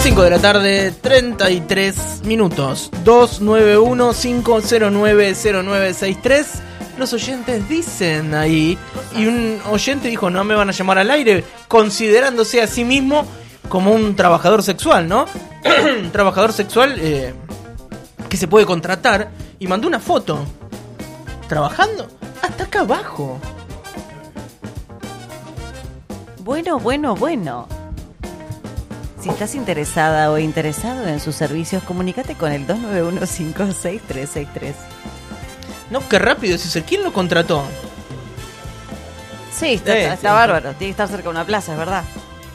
5 de la tarde, 33 minutos. 291-509-0963. Los oyentes dicen ahí. Y un oyente dijo: no me van a llamar al aire, considerándose a sí mismo como un trabajador sexual, ¿no? Un trabajador sexual que se puede contratar. Y mandó una foto trabajando hasta acá abajo. Bueno. Si estás interesada o interesado en sus servicios, comunícate con el 291-56363. No, qué rápido, César. ¿Quién lo contrató? Sí, está bárbaro. Tiene que estar cerca de una plaza, es verdad.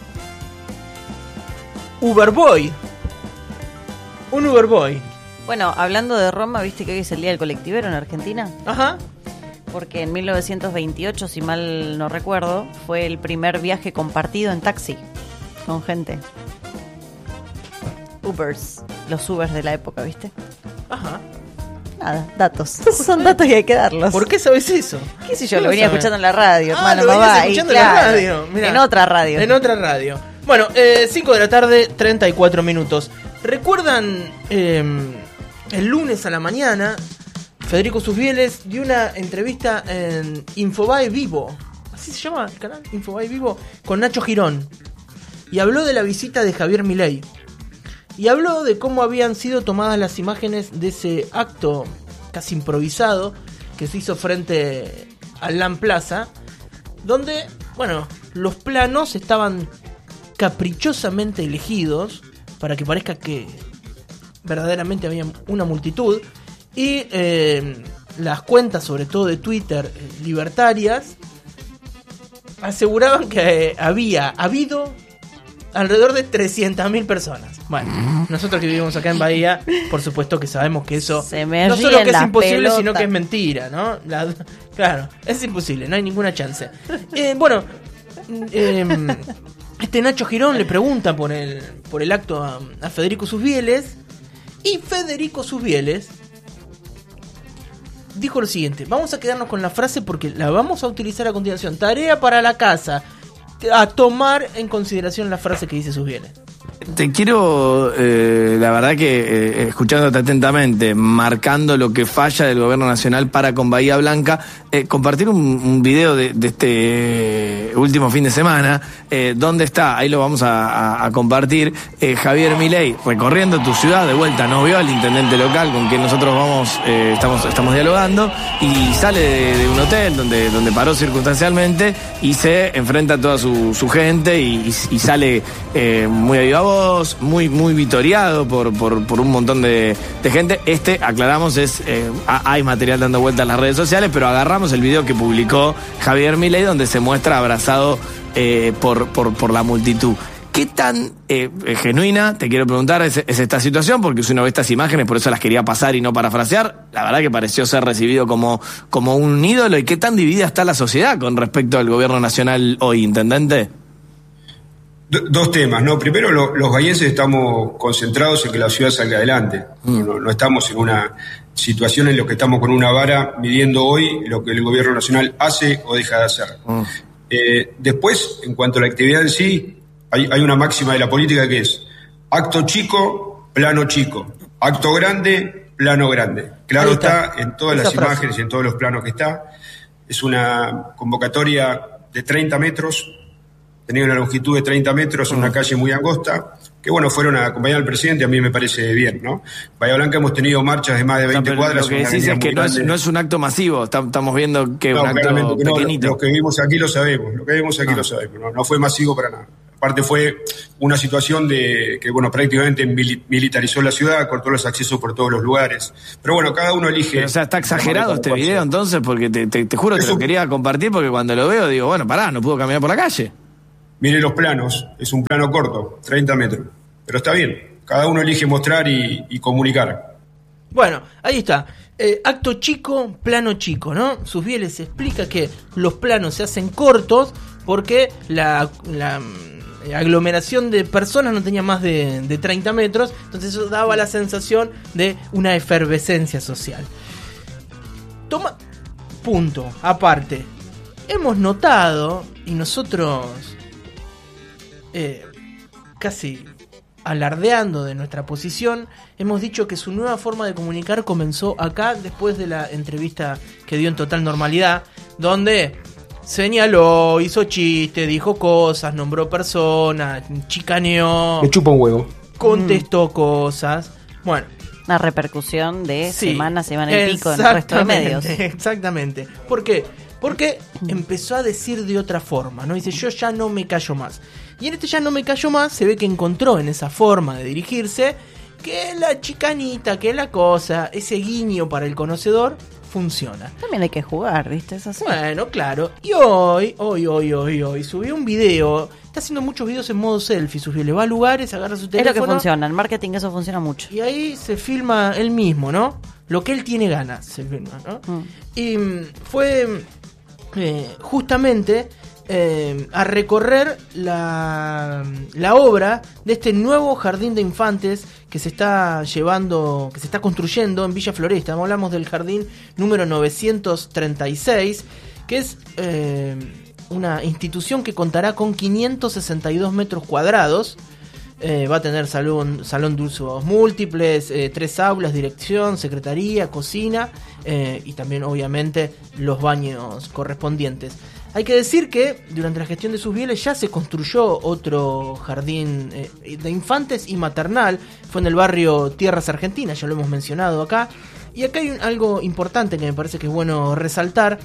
Uberboy. Un Uberboy. Bueno, hablando de Roma, ¿viste que hoy es el Día del Colectivero en Argentina? Ajá. Porque en 1928, si mal no recuerdo, fue el primer viaje compartido en taxi con gente. Ubers, los Ubers de la época, ¿viste? Ajá. Nada, datos. Son datos y hay que darlos. ¿Por qué sabes eso? ¿Qué sé yo? Lo venía escuchando en la radio, hermano. Lo venías mamá, escuchando claro, en la radio. Mirá, en otra radio. En otra radio. Bueno, 5 de la tarde, 34 minutos. ¿Recuerdan el lunes a la mañana? Federico Susbieles dio una entrevista en Infobae Vivo. ¿Así se llama el canal? Infobae Vivo. Con Nacho Girón. Y habló de la visita de Javier Milei. Y habló de cómo habían sido tomadas las imágenes de ese acto casi improvisado que se hizo frente al LAN Plaza, donde, bueno, los planos estaban caprichosamente elegidos para que parezca que verdaderamente había una multitud. Y las cuentas, sobre todo de Twitter, libertarias, aseguraban que había habido alrededor de 300.000 personas. Bueno, nosotros que vivimos acá en Bahía, por supuesto que sabemos que eso no solo que es imposible, pelota, sino que es mentira, ¿no? Claro, es imposible, no hay ninguna chance. Bueno, este Nacho Girón le pregunta por el acto a Federico Susbieles, y Federico Susbieles dijo lo siguiente: vamos a quedarnos con la frase porque la vamos a utilizar a continuación. Tarea para la casa, a tomar en consideración la frase que dice Susbieles. Te quiero, la verdad que escuchándote atentamente, marcando lo que falla del gobierno nacional para con Bahía Blanca, compartir un video de este último fin de semana, donde está, ahí lo vamos a compartir, Javier Milei recorriendo tu ciudad, de vuelta no vio al intendente local con quien nosotros estamos dialogando, y sale de un hotel donde paró circunstancialmente y se enfrenta a toda su gente y sale muy a viva voz, muy vitoreado por un montón de gente. Aclaramos, hay material dando vueltas en las redes sociales, pero agarramos el video que publicó Javier Milei, donde se muestra abrazado por la multitud. ¿Qué tan genuina, te quiero preguntar, es esta situación? Porque si uno ve estas imágenes, por eso las quería pasar y no parafrasear, la verdad que pareció ser recibido como un ídolo. ¿Y qué tan dividida está la sociedad con respecto al gobierno nacional hoy, intendente? Dos temas, ¿no? Primero, los bahienses estamos concentrados en que la ciudad salga adelante. No estamos en una situación en la que estamos con una vara midiendo hoy lo que el gobierno nacional hace o deja de hacer. Después, en cuanto a la actividad en sí, hay una máxima de la política que es: acto chico, plano chico; acto grande, plano grande. Claro está en todas las imágenes y en todos los planos que está. Es una convocatoria de 30 metros. Tenía una longitud de 30 metros en una calle muy angosta, que bueno, fueron a acompañar al presidente. A mí me parece bien, ¿no? Bahía Blanca hemos tenido marchas de más de 20 cuadras. Lo que decís es que no es un acto masivo, estamos viendo que es un acto pequeñito. Los que vivimos aquí lo sabemos, no fue masivo para nada. Aparte fue una situación que, bueno, prácticamente militarizó la ciudad, cortó los accesos por todos los lugares. Pero bueno, cada uno elige. Pero, o sea, está exagerado este video entonces, porque te juro que lo quería compartir, porque cuando lo veo digo, bueno, pará, no puedo caminar por la calle. Mire los planos, es un plano corto, 30 metros. Pero está bien, cada uno elige mostrar y comunicar. Bueno, ahí está. Acto chico, plano chico, ¿no? Susbieles explica que los planos se hacen cortos porque la aglomeración de personas no tenía más de 30 metros, entonces eso daba la sensación de una efervescencia social. Punto, aparte. Hemos notado, y nosotros casi alardeando de nuestra posición, hemos dicho que su nueva forma de comunicar comenzó acá después de la entrevista que dio en total normalidad, donde señaló, hizo chiste, dijo cosas, nombró personas, chicaneó, Me chupa un huevo. contestó cosas. Bueno, Una repercusión de sí, semana y pico en el resto de medios. Exactamente. ¿Por qué? Porque empezó a decir de otra forma, ¿no? Dice, yo ya no me callo más. Y en este ya no me callo más se ve que encontró en esa forma de dirigirse que la chicanita, que la cosa, ese guiño para el conocedor funciona. También hay que jugar, ¿viste? Es así. Bueno, claro. Y hoy subió un video. Está haciendo muchos videos en modo selfie. Le va a lugares, agarra su Es teléfono. lo que funciona, en marketing eso funciona mucho. Y ahí se filma él mismo, ¿no? Lo que él tiene ganas, se filma, ¿no? Y fue justamente a recorrer la obra de este nuevo jardín de infantes que se está llevando, que se está construyendo en Villa Floresta. Hablamos del jardín número 936, que es una institución que contará con 562 metros cuadrados. Va a tener salón de usos múltiples, 3 aulas, dirección, secretaría, cocina y también obviamente los baños correspondientes. Hay que decir que durante la gestión de Susbieles ya se construyó otro jardín de infantes y maternal. Fue en el barrio Tierras Argentinas, ya lo hemos mencionado acá. Y acá hay algo importante que me parece que es bueno resaltar.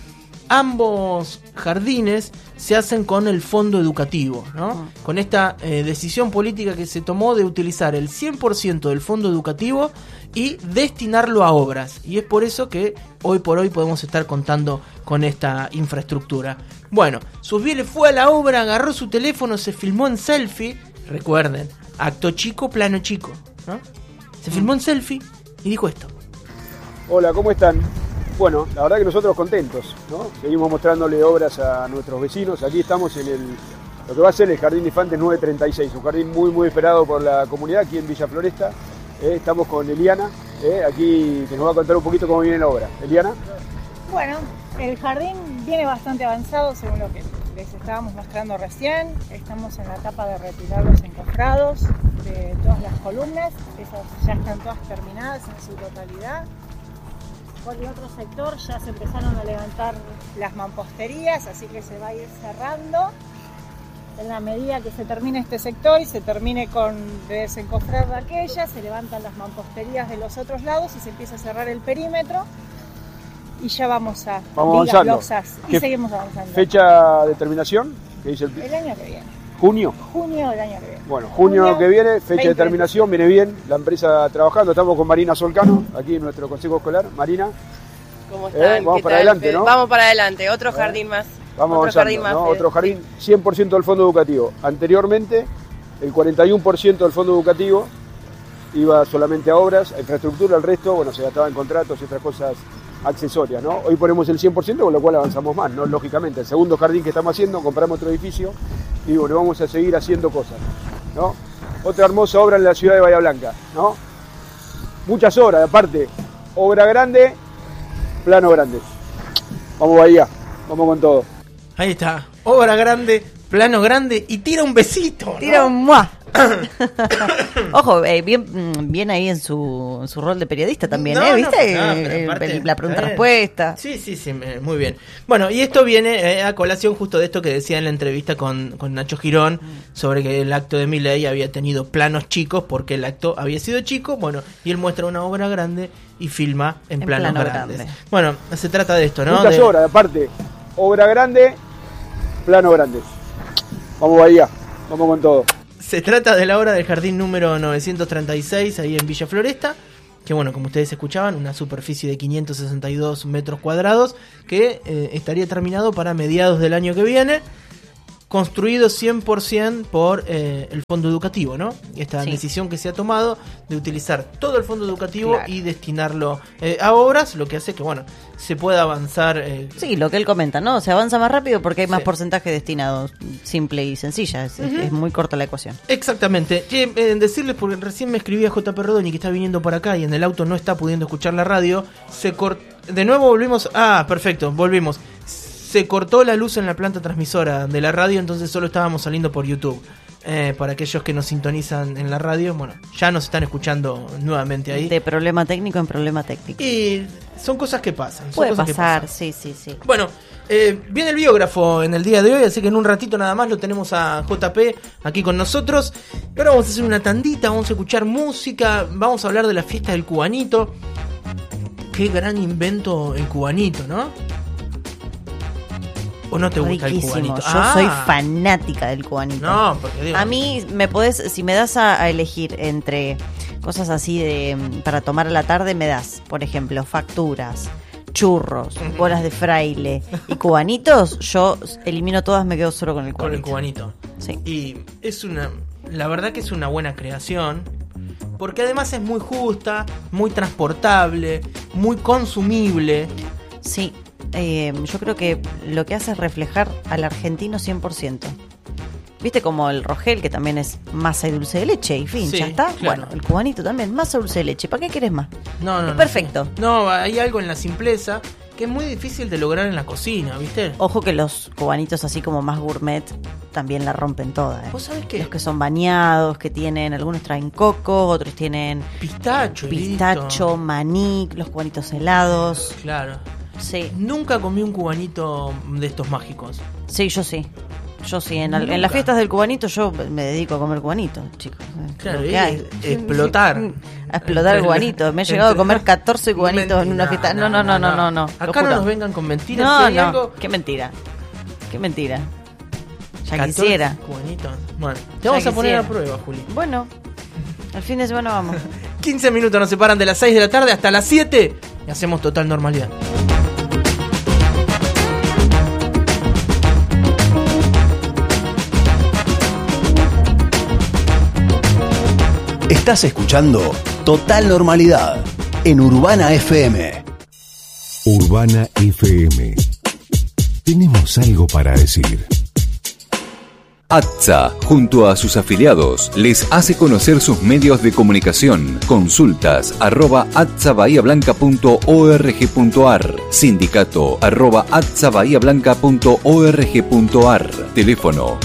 Ambos jardines se hacen con el fondo educativo, ¿no? Con esta decisión política que se tomó de utilizar el 100% del fondo educativo y destinarlo a obras. Y es por eso que hoy por hoy podemos estar contando con esta infraestructura. Bueno, Susbieles fue a la obra, agarró su teléfono, se filmó en selfie. Recuerden, acto chico, plano chico, ¿no? Se filmó en selfie y dijo esto. Hola, ¿cómo están? Bueno, la verdad que nosotros contentos, ¿no? Seguimos mostrándole obras a nuestros vecinos. Aquí estamos en lo que va a ser el Jardín de Infantes 936, un jardín muy esperado por la comunidad aquí en Villa Floresta. Estamos con Eliana, aquí que nos va a contar un poquito cómo viene la obra. Eliana. Bueno, el jardín viene bastante avanzado según lo que les estábamos mostrando recién. Estamos en la etapa de retirar los encofrados de todas las columnas. Esas ya están todas terminadas en su totalidad. Por el otro sector ya se empezaron a levantar las mamposterías, así que se va a ir cerrando. En la medida que se termine este sector y se termine de desencofrar de aquella, se levantan las mamposterías de los otros lados y se empieza a cerrar el perímetro. Y ya vamos avanzando. losas, y seguimos avanzando. ¿Fecha de terminación? ¿Qué dice el año que viene. ¿Junio? Junio del año que viene. Bueno, junio que viene, fecha 20. de terminación, viene bien, la empresa trabajando, estamos con Marina Solcano, aquí en nuestro consejo escolar. Marina. ¿Cómo están? Vamos para adelante, ¿no? Vamos para adelante, otro jardín más. Vamos otro avanzando, jardín más, ¿no? Fede. Otro jardín, 100% del fondo educativo. Anteriormente, el 41% del fondo educativo iba solamente a obras, a infraestructura, el resto, bueno, se gastaba en contratos y otras cosas accesorias, ¿no? Hoy ponemos el 100%, con lo cual avanzamos más, ¿no? Lógicamente, el segundo jardín que estamos haciendo, compramos otro edificio y bueno, vamos a seguir haciendo cosas, ¿no? Otra hermosa obra en la ciudad de Bahía Blanca, ¿no? Muchas obras, aparte, obra grande, plano grande. Vamos Bahía, vamos con todo. Ahí está, obra grande, plano grande y tira un besito, ¿no? Tira un muah. Ojo, bien ahí en su rol de periodista también, ¿viste? Pero aparte, La pregunta-respuesta. Sí, muy bien. Bueno, y esto viene a colación justo de esto que decía en la entrevista con Nacho Girón, sobre que el acto de Milei había tenido planos chicos porque el acto había sido chico. Bueno, y él muestra una obra grande y filma en planos plano grandes. grande. Bueno, se trata de esto, ¿no? Muchas obras, aparte, obra grande, plano grande. Vamos Bahía, vamos con todo. Se trata de la obra del jardín número 936, ahí en Villa Floresta, que bueno, como ustedes escuchaban, una superficie de 562 metros cuadrados, que estaría terminado para mediados del año que viene, construido 100% por el fondo educativo, ¿no? Esta decisión que se ha tomado de utilizar todo el fondo educativo y destinarlo a obras, lo que hace que, bueno, se pueda avanzar. Sí, lo que él comenta, ¿no? Se avanza más rápido porque hay más porcentaje destinado, simple y sencilla, es muy corta la ecuación. Exactamente. Decirles, porque recién me escribía JP Rodoni, que está viniendo por acá y en el auto no está pudiendo escuchar la radio, de nuevo volvimos, perfecto, volvimos. Se cortó la luz en la planta transmisora de la radio, entonces solo estábamos saliendo por YouTube. Para aquellos que nos sintonizan en la radio, bueno, ya nos están escuchando nuevamente ahí. De problema técnico en problema técnico. Y son cosas que pasan. Puede pasar, sí. Bueno, viene el biógrafo en el día de hoy, así que en un ratito nada más lo tenemos a JP aquí con nosotros. Y ahora vamos a hacer una tandita, vamos a escuchar música, vamos a hablar de la fiesta del cubanito. Qué gran invento el cubanito, ¿no? ¿O no te gusta el cubanito? Yo soy fanática del cubanito. No, porque digo... A mí me podés, si me das a elegir entre cosas así de para tomar a la tarde, me das, por ejemplo, facturas, churros, bolas de fraile y cubanitos, yo elimino todas, me quedo solo con el cubanito. Con el cubanito. Sí. Y la verdad que es una buena creación, porque además es muy justa, muy transportable, muy consumible. Sí. Yo creo que lo que hace es reflejar al argentino 100%. Viste como el Rogel, que también es masa y dulce de leche, y fin, sí, ya está. Claro. Bueno, el cubanito también, masa dulce de leche. ¿Para qué querés más? No, es perfecto. No, hay algo en la simpleza que es muy difícil de lograr en la cocina, ¿viste? Ojo que los cubanitos así como más gourmet también la rompen toda. ¿Vos sabés qué? Los que son bañados, que tienen, algunos traen coco, otros tienen pistacho, maní, los cubanitos helados. Claro. Sí. Nunca comí un cubanito de estos mágicos. Sí, yo sí. En las fiestas del cubanito yo me dedico a comer cubanito, chicos. Claro, explotar. A explotar el cubanito. Me he llegado a comer 14 cubanitos en una fiesta. No. Acá no nos vengan con mentiras. No, si hay algo... Qué mentira. Ya 14 quisiera. Cubanitos. Bueno, te vamos a poner a prueba, Juli. Bueno, al fin de semana vamos. 15 minutos nos separan de las 6 de la tarde hasta las 7 y hacemos total normalidad. Estás escuchando Total Normalidad en Urbana FM. Urbana FM. Tenemos algo para decir. ATSA, junto a sus afiliados, les hace conocer sus medios de comunicación. Consultas @atsabahiablanca.org.ar, sindicato @atsabahiablanca.org.ar, teléfono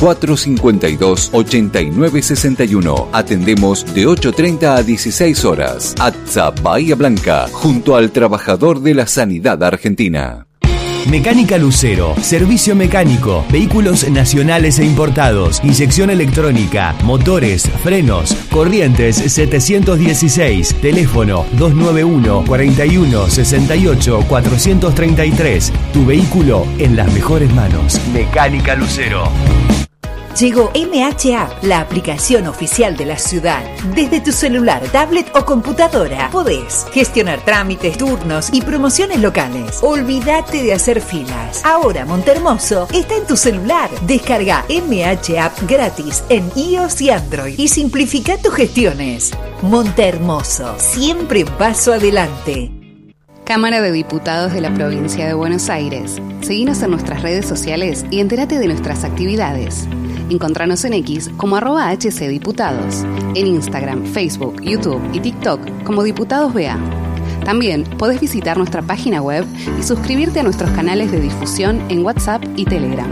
452-8961. Atendemos de 8:30 a 16 horas. ATSA Bahía Blanca, junto al trabajador de la sanidad argentina. Mecánica Lucero, servicio mecánico, vehículos nacionales e importados, inyección electrónica, motores, frenos, Corrientes 716, teléfono 291 41 68 433. Tu vehículo en las mejores manos. Mecánica Lucero. Llegó MH App, la aplicación oficial de la ciudad. Desde tu celular, tablet o computadora podés gestionar trámites, turnos y promociones locales. Olvídate de hacer filas. Ahora Montehermoso está en tu celular. Descarga MH App gratis en iOS y Android y simplifica tus gestiones. Montehermoso, siempre un paso adelante. Cámara de Diputados de la Provincia de Buenos Aires. Seguinos en nuestras redes sociales y entérate de nuestras actividades. Encontranos en X como @HCDiputados, en Instagram, Facebook, YouTube y TikTok como Diputados BA. También podés visitar nuestra página web y suscribirte a nuestros canales de difusión en WhatsApp y Telegram.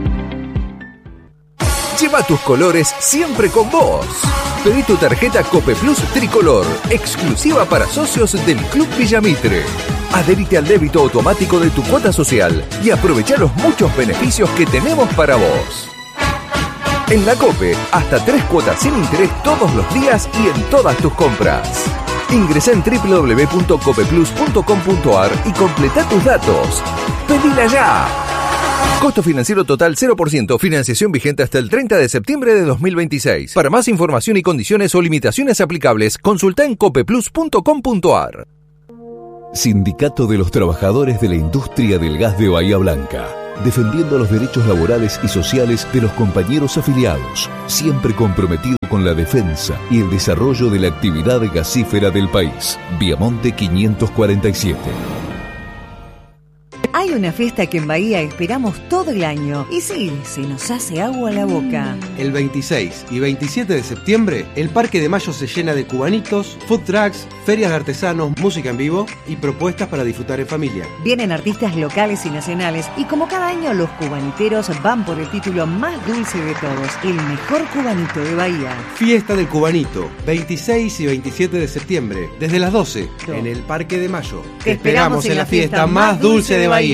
Lleva tus colores siempre con vos. Pedí tu tarjeta Cope Plus Tricolor, exclusiva para socios del Club Villamitre. Adherite al débito automático de tu cuota social y aprovecha los muchos beneficios que tenemos para vos. En la Cope, hasta 3 cuotas sin interés todos los días y en todas tus compras. Ingresa en www.copeplus.com.ar y completa tus datos. ¡Pedila ya! Costo financiero total 0%. Financiación vigente hasta el 30 de septiembre de 2026. Para más información y condiciones o limitaciones aplicables, consulta en copeplus.com.ar. Sindicato de los Trabajadores de la Industria del Gas de Bahía Blanca. Defendiendo los derechos laborales y sociales de los compañeros afiliados, siempre comprometido con la defensa y el desarrollo de la actividad gasífera del país. Viamonte 547. Hay una fiesta que en Bahía esperamos todo el año y sí, se nos hace agua a la boca. El 26 y 27 de septiembre, el Parque de Mayo se llena de cubanitos, food trucks, ferias de artesanos, música en vivo y propuestas para disfrutar en familia. Vienen artistas locales y nacionales y como cada año los cubaniteros van por el título más dulce de todos, el mejor cubanito de Bahía. Fiesta del Cubanito, 26 y 27 de septiembre, desde las 12, en el Parque de Mayo. Te esperamos en la fiesta más dulce de Bahía.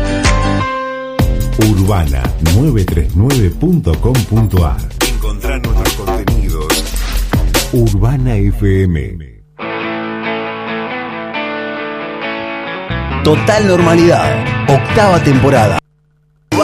Urbana939.com.ar. Encontrar nuestros contenidos. Urbana FM. Total Normalidad, 8ª temporada.